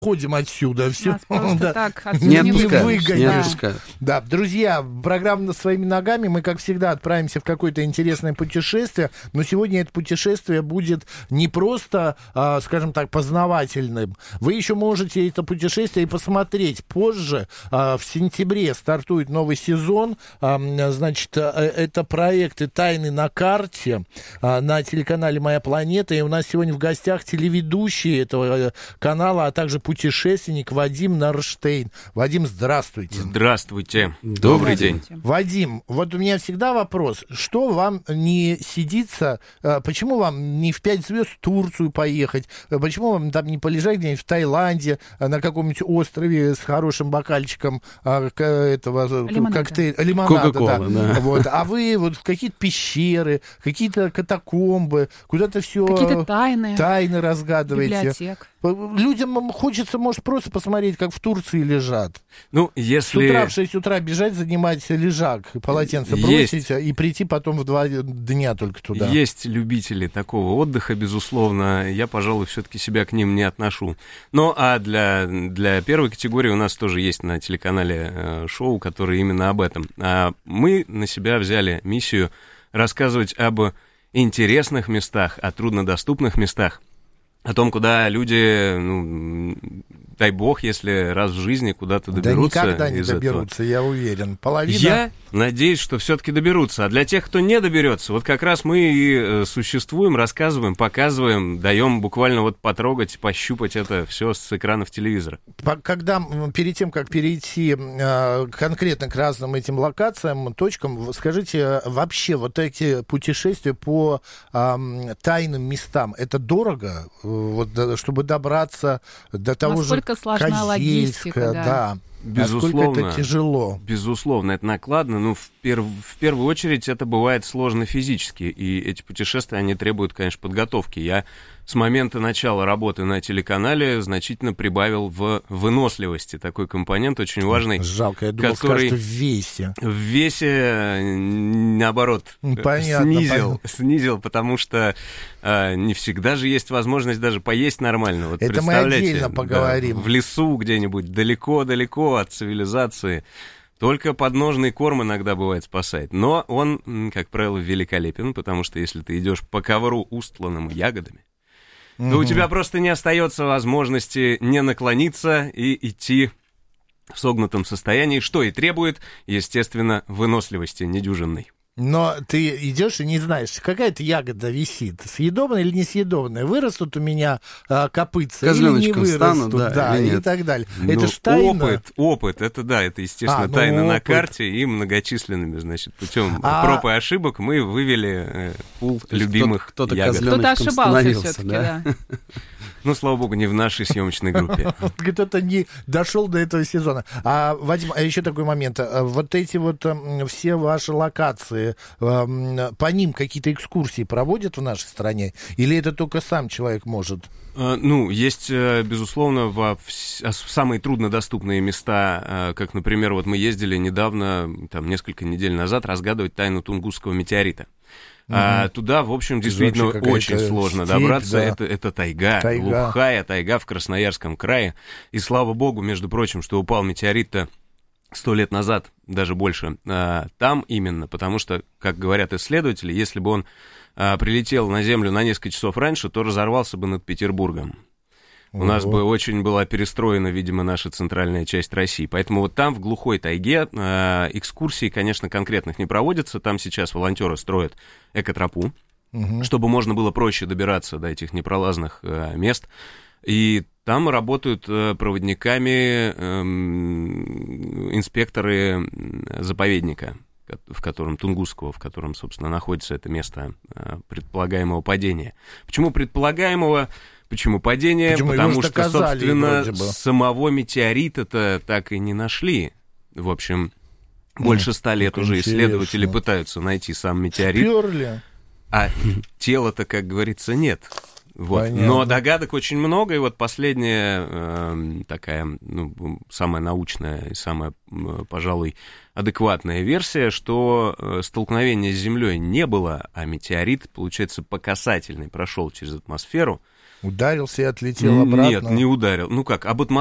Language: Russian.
ходим отсюда, все. Да. Так, Не отсюда отпускают. Да, друзья, программа «Своими ногами». Мы, как всегда, отправимся в какое-то интересное путешествие, но сегодня это путешествие будет не просто, скажем так, познавательным. Вы еще можете это путешествие и посмотреть позже. В сентябре стартует новый сезон. Значит, это проекты «Тайны на карте» на телеканале «Моя планета». И у нас сегодня в гостях телеведущий этого канала, а также путешественник Вадим Нарштейн. Вадим, здравствуйте. Здравствуйте. Добрый день. Вадим, вот у меня всегда вопрос. Что вам не сидится, почему вам не в 5 звезд в Турцию поехать? Почему вам там не полежать где-нибудь в Таиланде, на каком-нибудь острове с хорошим бокальчиком этого лимонада, да. Вот. А вы вот в какие-то пещеры, какие-то катакомбы, куда-то все... Какие-то тайны разгадываете. Библиотек. Людям хочется, может, просто посмотреть, как в Турции лежат. Ну, если... С утра в 6 утра бежать, занимать лежак, полотенце бросить и прийти потом в 2 дня только туда. Есть любители такого отдыха, безусловно. Я, пожалуй, все-таки себя к ним не отношу. Ну, а для первой категории у нас тоже есть на телеканале шоу, которое именно об этом. Мы на себя взяли миссию рассказывать об интересных местах, о труднодоступных местах, о том, куда люди, дай бог, если раз в жизни куда-то доберутся. Да никогда не доберутся, я уверен. Половина... Я надеюсь, что все-таки доберутся. А для тех, кто не доберется, вот как раз мы и существуем, рассказываем, показываем, даем буквально вот потрогать, пощупать это все с экранов телевизора. Когда, перед тем, как перейти конкретно к разным этим локациям, точкам, скажите, вообще вот эти путешествия по тайным местам, это дорого? Вот, чтобы добраться до того же сложна логистика, да. Безусловно, насколько это тяжело. Безусловно, это накладно, но в первую очередь это бывает сложно физически, и эти путешествия, они требуют, конечно, подготовки. Я с момента начала работы на телеканале значительно прибавил в выносливости. Такой компонент очень важный. Жалко, я думал, который скажут, в весе. В весе, наоборот, снизил, потому что не всегда же есть возможность даже поесть нормально. Вот это мы отдельно поговорим. Да, в лесу где-нибудь, далеко-далеко от цивилизации. Только подножный корм иногда бывает спасает. Но он, как правило, великолепен, потому что если ты идешь по ковру, устланному ягодами, то у тебя просто не остается возможности не наклониться и идти в согнутом состоянии, что и требует, естественно, выносливости недюжинной. Но ты идешь и не знаешь, какая-то ягода висит, съедобная или несъедобная, вырастут у меня копытца или не вырастут, да, и так далее. Ну, это ж тайна. Опыт, это, естественно, тайна на карте, и многочисленными, значит, путем проб и ошибок мы вывели пул любимых ягод. Кто-то ошибался все-таки, да. Ну, слава богу, не в нашей съемочной группе. Кто-то не дошел до этого сезона. Вадим, еще такой момент. Вот эти вот все ваши локации, по ним какие-то экскурсии проводят в нашей стране? Или это только сам человек может? Ну, есть, безусловно, в самые труднодоступные места, как, например, вот мы ездили недавно, там, несколько недель назад, разгадывать тайну Тунгусского метеорита. Туда, в общем, действительно очень сложно добраться. Да. Это тайга, глухая тайга в Красноярском крае. И слава богу, между прочим, что упал метеорит-то 100 лет назад, даже больше, там именно, потому что, как говорят исследователи, если бы он прилетел на Землю на несколько часов раньше, то разорвался бы над Петербургом. У нас бы очень была перестроена, видимо, наша центральная часть России. Поэтому вот там, в глухой тайге, экскурсий, конечно, конкретных не проводятся. Там сейчас волонтеры строят экотропу, чтобы можно было проще добираться до этих непролазных мест. И там работают проводниками инспекторы заповедника, в котором Тунгусского, в котором, собственно, находится это место предполагаемого падения. Почему предполагаемого? Почему падение? Потому что, собственно, самого метеорита-то так и не нашли. В общем, больше 100 лет уже исследователи пытаются найти сам метеорит. Сперли. А тела-то, как говорится, нет. Вот. Но догадок очень много, и вот последняя такая, самая научная и самая, пожалуй, адекватная версия, что столкновения с Землей не было, а метеорит, получается, по касательной прошел через атмосферу, Ударился и отлетел обратно? Нет, не ударил. Ну как, об